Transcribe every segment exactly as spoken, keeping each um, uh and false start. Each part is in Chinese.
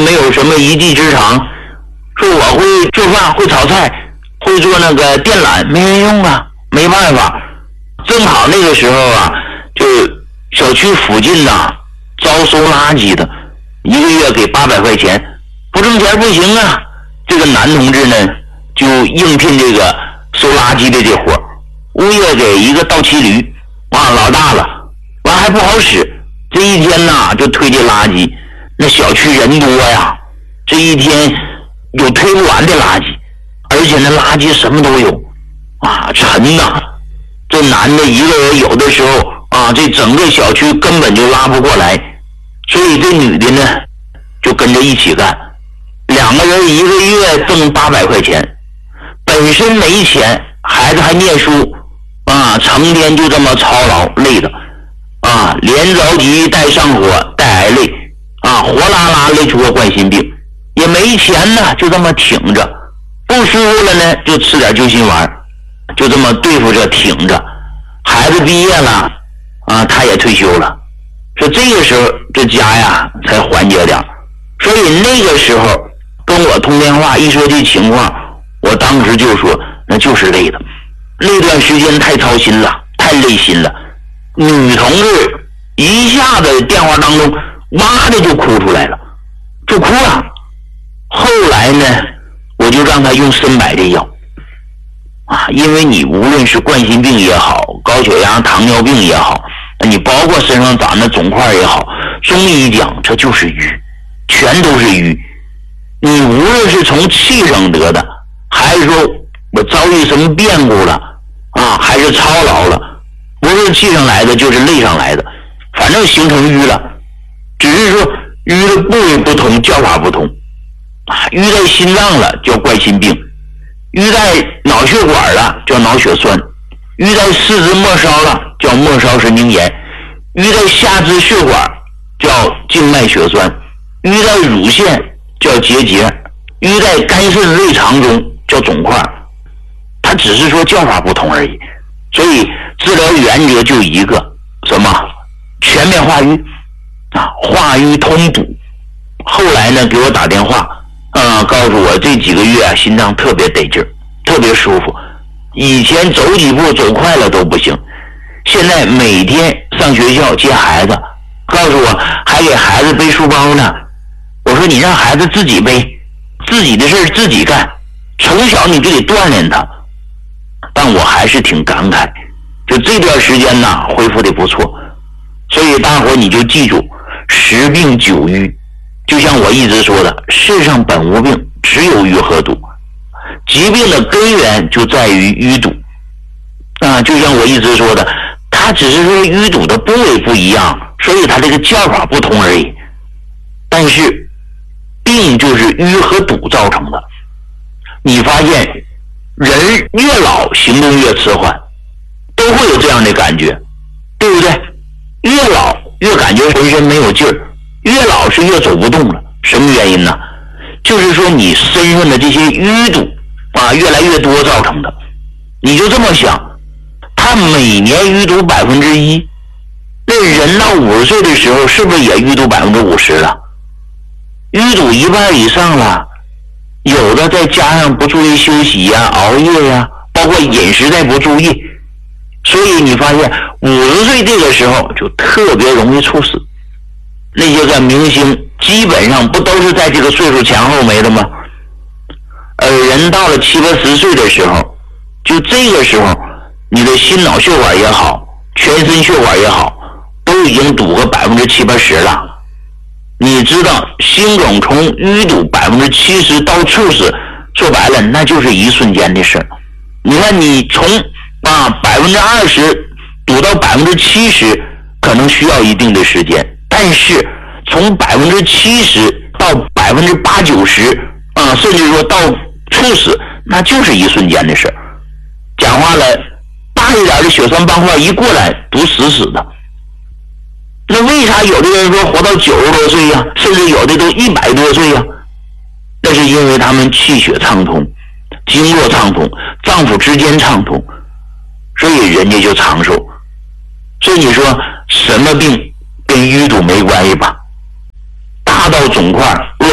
没有什么一技之长，说我会做饭，会炒菜，会做那个电缆，没人用啊，没办法。正好那个时候啊，就小区附近呐招收垃圾的，一个月给八百块钱，不挣钱不行啊。这个男同志呢就应聘这个收垃圾的这活，物业给一个倒骑驴，哇，老大了，完还不好使。这一天呐就推这垃圾，那小区人多呀，这一天有推不完的垃圾，而且那垃圾什么都有啊，沉呐。这男的一个人有的时候啊，这整个小区根本就拉不过来，所以这女的呢就跟着一起干，两个人一个月挣八百块钱，本身没钱，孩子还念书啊，成天就这么操劳，累的啊，连着急带上火带挨累啊，活拉拉累出个冠心病，也没钱呢，就这么挺着，不舒服了呢就吃点救心丸，就这么对付着挺着。孩子毕业了啊，他也退休了，说这个时候这家呀才缓解点。所以那个时候跟我通电话一说这情况，我当时就说那就是累的，那段时间太操心了，太累心了。女同志一下子电话当中哇的就哭出来了，就哭了。后来呢我就让她用参柏这药啊，因为你无论是冠心病也好，高血压糖尿病也好，你包括身上长的肿块也好，中医讲这就是瘀，全都是瘀。你无论是从气上得的，还是说我遭遇什么变故了啊，还是操劳了，无论气上来的就是累上来的，反正形成瘀了，只是说瘀的部位不同，叫法不同啊，瘀在心脏了叫冠心病，瘀在脑血管了叫脑血栓，瘀在四肢末梢了叫末梢神经炎，瘀在下肢血管叫静脉血栓，瘀在乳腺叫结节，瘀在肝肾胃肠中叫肿块，它只是说叫法不同而已。所以治疗原则就一个，什么全面化瘀啊，化瘀通堵。后来呢给我打电话啊，告诉我这几个月啊心脏特别得劲儿，特别舒服，以前走几步走快了都不行，现在每天上学校接孩子，告诉我还给孩子背书包呢。我说你让孩子自己背，自己的事自己干，从小你就得锻炼他。但我还是挺感慨，就这段时间呢恢复的不错。所以大伙你就记住，十病九瘀，就像我一直说的，世上本无病，只有瘀和堵。疾病的根源就在于淤堵啊，就像我一直说的，它只是说淤堵的部位不一样，所以它这个叫法不同而已。但是病就是淤和堵造成的。你发现人越老行动越迟缓，都会有这样的感觉，对不对？越老越感觉浑身没有劲儿，越老是越走不动了。什么原因呢？就是说你身上的这些淤堵啊越来越多造成的。你就这么想，他每年淤堵百分之一，那人到五十岁的时候是不是也淤堵百分之五十了？淤堵一半以上了，有的再加上不注意休息呀、熬夜呀，包括饮食再不注意，所以你发现五十岁这个时候就特别容易猝死。那些个明星基本上不都是在这个岁数前后没的吗？而人到了七八十岁的时候，就这个时候你的心脑血管也好，全身血管也好，都已经堵个百分之七八十了。你知道心梗从淤堵百分之七十到猝死，说白了那就是一瞬间的事。你看你从啊百分之二十堵到百分之七十，可能需要一定的时间，但是从百分之七十到百分之八九十啊，甚至说到猝死，那就是一瞬间的事。讲话了，大一点的血栓斑块一过来，堵死死的。那为啥有的人说活到九十多岁呀、啊，甚至有的都一百多岁呀、啊？那是因为他们气血畅通，经络畅通，脏腑之间畅通，所以人家就长寿。所以你说什么病跟淤堵没关系吧？大到肿块、恶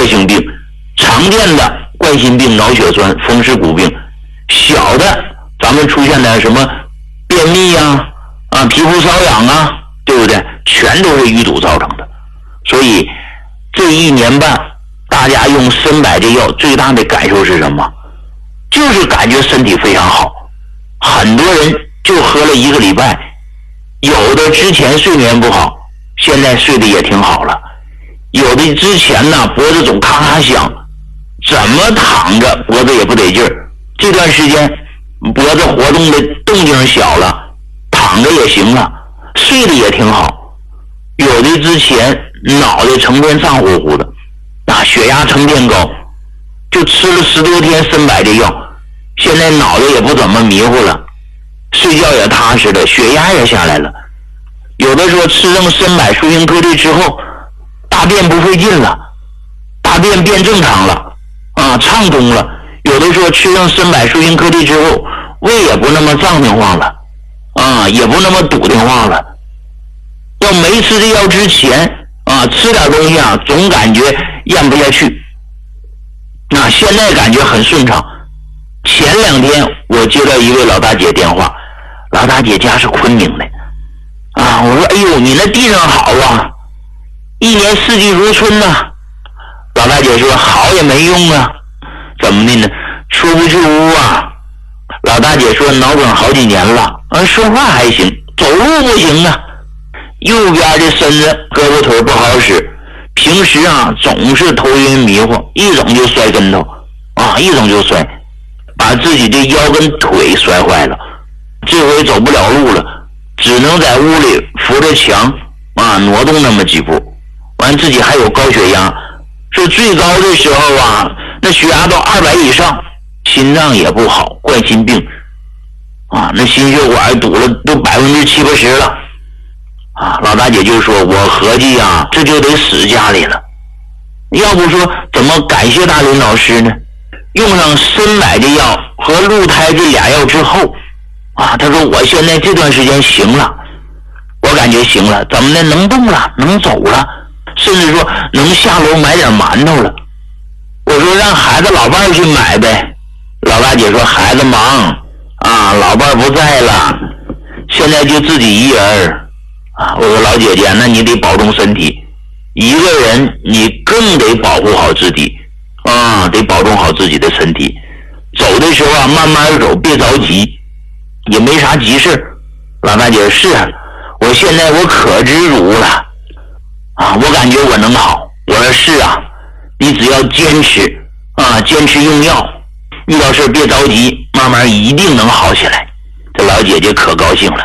性病，常见的冠心病、脑血栓、风湿骨病，小的咱们出现的什么便秘呀、啊、啊皮肤瘙痒啊，对不对？全都是淤堵造成的。所以这一年半，大家用参柏这药最大的感受是什么？就是感觉身体非常好，很多人就喝了一个礼拜，有的之前睡眠不好，现在睡得也挺好了。有的之前呢脖子总咔咔响，怎么躺着脖子也不得劲儿，这段时间脖子活动的动静小了，躺着也行了，睡得也挺好。有的之前脑袋成天胀乎乎的，啊血压成天高，就吃了十多天参柏的药，现在脑袋也不怎么迷糊了，睡觉也踏实了，血压也下来了。有的说吃上参柏舒心颗粒之后，大便不费劲了，大便变正常了，啊畅通了。有的说吃上参柏舒心颗粒之后，胃也不那么胀得慌了，啊也不那么堵得慌了。要没吃这药之前啊，吃点东西啊总感觉咽不下去，啊现在感觉很顺畅。前两天我接到一位老大姐电话，老大姐家是昆明的啊，我说哎呦你那地上好啊，一年四季如春呐、啊。老大姐说好也没用啊，怎么的呢？出不去屋啊。老大姐说脑梗好几年了，啊说话还行，走路不行啊，右边的身子胳膊腿不好使，平时啊总是头晕迷糊，一整就摔跟头啊，一整就摔，把自己的腰跟腿摔坏了。这回走不了路了，只能在屋里扶着墙啊挪动那么几步。完自己还有高血压，说最高的时候啊那血压到二百以上，心脏也不好，冠心病啊，那心血管堵了都百分之七八十了啊。老大姐就说我合计啊这就得死家里了，要不说怎么感谢大林老师呢？用上参柏的药和鹿胎这俩药之后啊，他说我现在这段时间行了，我感觉行了，怎么的能动了，能走了，甚至说能下楼买点馒头了。我说让孩子老伴去买呗，老大姐说孩子忙啊，老伴不在了，现在就自己一人啊。我说老姐姐，那你得保重身体，一个人你更得保护好自己啊，得保重好自己的身体。走的时候啊慢慢走，别着急，也没啥急事。老大姐是啊，我现在我可知足了啊，我感觉我能好。我说是啊，你只要坚持啊，坚持用药，遇到事别着急，慢慢一定能好起来。这老姐姐可高兴了。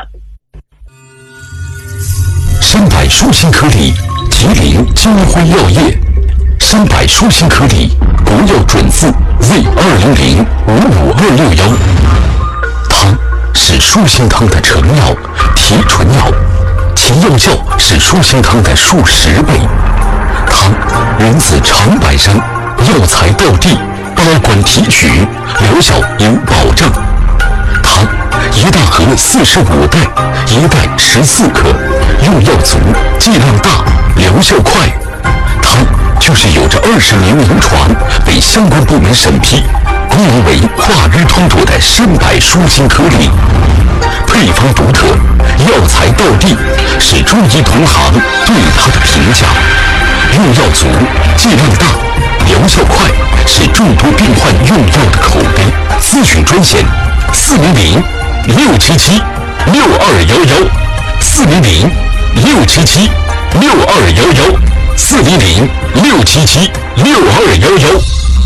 参柏舒心颗粒，吉林金辉药业。参柏舒心颗粒，国药准字 Z 二零零五五二六幺。它是舒心康的成药、提纯药，其药效是舒心康的数十倍。它源自长白山，药材到地，保管提取，疗效有保证。它一大盒四十五袋，一袋十四克，用药足，剂量大，疗效快。它就是有着二十年临床，被相关部门审批，功能为化瘀通堵的参柏舒心颗粒。配方独特，药材到地，是中医同行对它的评价。用药足，剂量大，疗效快，是众多病患用药的口碑。咨询专线：四零零六七七六二幺幺，四零零六七七六二幺幺，四零零六七七六二幺幺。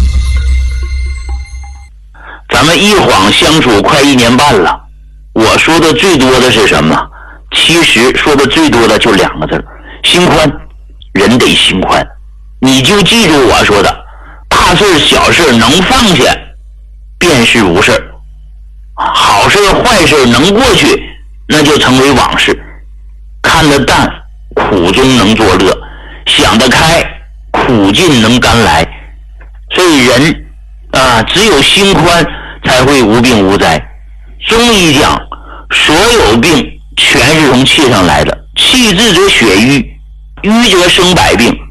咱们一晃相处快一年半了，我说的最多的是什么？其实说的最多的就两个字：心宽。人得心宽，你就记住我说的，大事小事能放下，便是无事；好事坏事能过去，那就成为往事。看得淡，苦中能作乐；想得开，苦尽能甘来。所以人啊，只有心宽，才会无病无灾。中医讲，所有病全是从气上来的，气滞则血瘀，瘀则生百病。说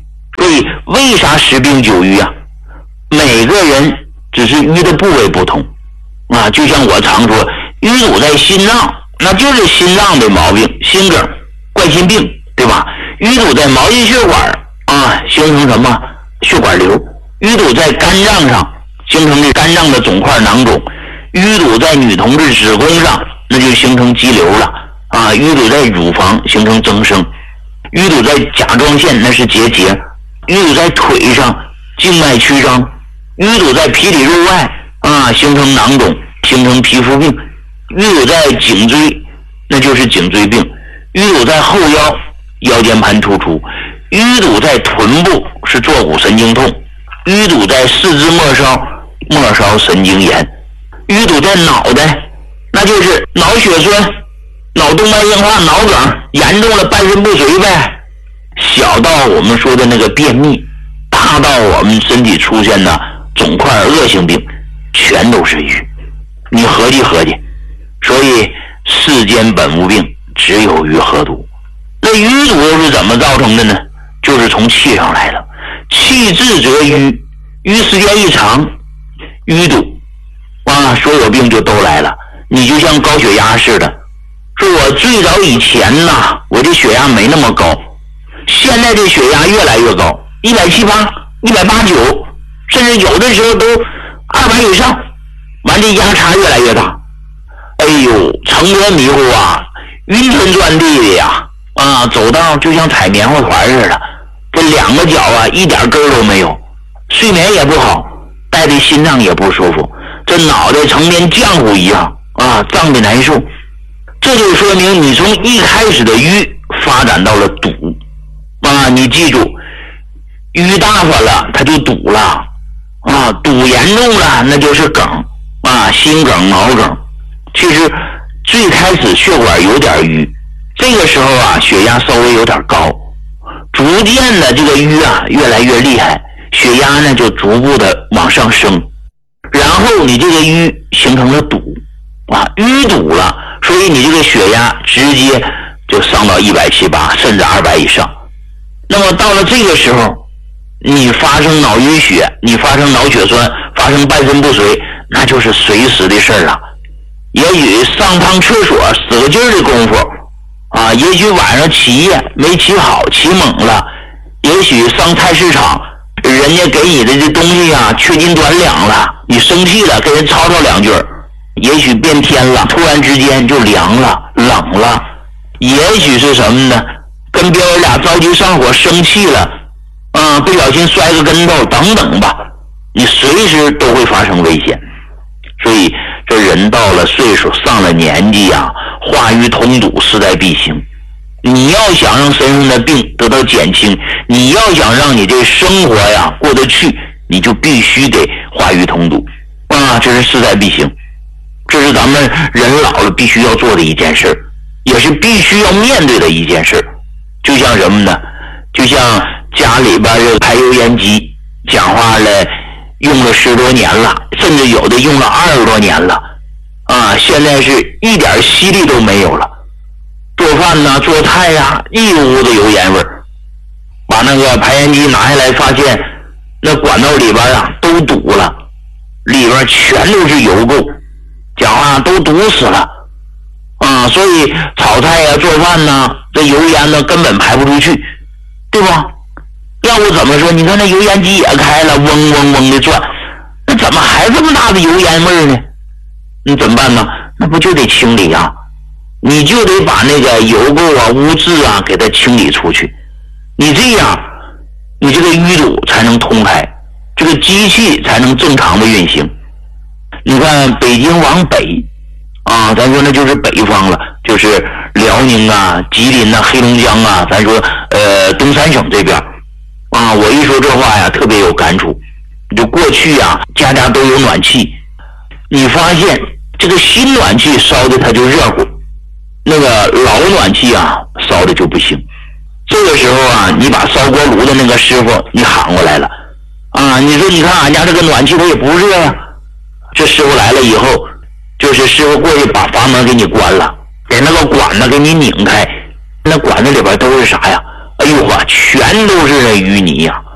所以为啥十病九瘀啊？每个人只是瘀的部位不同啊，就像我常说，瘀堵在心脏，那就是心脏的毛病，心梗、冠心病，对吧？淤堵在毛细血管啊，形成什么血管瘤；淤堵在肝脏上，形成的肝脏的肿块囊肿；淤堵在女同志子宫上，那就形成肌瘤了啊；淤堵在乳房，形成增生；淤堵在甲状腺，那是结节；淤堵在腿上，静脉曲张；淤堵在皮里肉外啊，形成囊肿，形成皮肤病；淤堵在颈椎，那就是颈椎病；淤堵在后腰，腰间盘突出；淤堵在臀部是坐骨神经痛；淤堵在四肢末梢，末梢神经炎；淤堵在脑袋，那就是脑血栓、脑动脉硬化、脑梗，严重了半身不遂呗。小到我们说的那个便秘，大到我们身体出现的肿块恶性病，全都是瘀。你合计合计，所以世间本无病，只有瘀和毒。那瘀堵又是怎么造成的呢？就是从气上来的，气滞则瘀，瘀时间一长，淤堵啊，所有病就都来了。你就像高血压似的，说我最早以前呢，我这血压没那么高，现在这血压越来越高，一百七八、一百八九，甚至有的时候都二百以上，完这压差越来越大。哎呦，承得迷糊啊，晕天转地的呀，啊，走道就像踩棉花团似的，这两个脚啊一点根都没有，睡眠也不好，带的心脏也不舒服，这脑袋成天浆糊一样啊，胀得难受。这就说明你从一开始的瘀发展到了堵啊，你记住，瘀大发了它就堵了啊，堵严重了那就是梗啊，心梗、脑梗。其实最开始血管有点瘀，这个时候啊血压稍微有点高，逐渐的这个瘀啊越来越厉害，血压呢就逐步的往上升，然后你这个瘀形成了堵啊，淤堵了，所以你这个血压直接就上到一百七八甚至二百以上。那么到了这个时候，你发生脑淤血，你发生脑血栓，发生半身不遂，那就是随时的事儿了。也许上趟厕所使个劲儿的功夫啊，也许晚上起夜没起好，起猛了，也许上菜市场人家给你的这东西啊缺斤短两了，你生气了跟人吵吵两句，也许变天了，突然之间就凉了冷了，也许是什么呢，跟别人俩着急上火生气了啊，不小心摔个跟头等等吧，你随时都会发生危险。所以这人到了岁数上了年纪啊，化瘀通堵势在必行。你要想让身上的病得到减轻，你要想让你这生活呀过得去，你就必须得化瘀通堵啊，这是势在必行，这是咱们人老了必须要做的一件事，也是必须要面对的一件事。就像什么呢？就像家里边这排油烟机，讲话了用了十多年了，甚至有的用了二十多年了啊，现在是一点吸力都没有了，做饭呢做菜呀、啊、一屋子油烟味儿，把那个排烟机拿下来，发现那管道里边啊都堵了，里边全都是油垢，讲话都堵死了啊，所以炒菜呀、啊、做饭呢，这油烟呢根本排不出去，对吧？要不怎么说你看那油烟机也开了，嗡嗡嗡的转，那怎么还这么大的油烟味呢？你怎么办呢？那不就得清理啊，你就得把那个油垢啊污渍啊给它清理出去，你这样你这个淤堵才能通开，这个机器才能正常的运行。你看北京往北啊，咱说那就是北方了，就是辽宁啊、吉林啊、黑龙江啊，咱说呃东三省这边啊，我一说这话呀特别有感触。就过去啊家家都有暖气，你发现这个新暖气烧的它就热乎，那个老暖气啊烧的就不行。这个时候啊，你把烧锅炉的那个师傅你喊过来了啊，你说你看俺家这个暖气它也不热呀、啊，这师傅来了以后，就是师傅过去把阀门给你关了，给那个管子给你拧开，那管子里边都是啥呀？哎呦呵，全都是那淤泥呀、啊。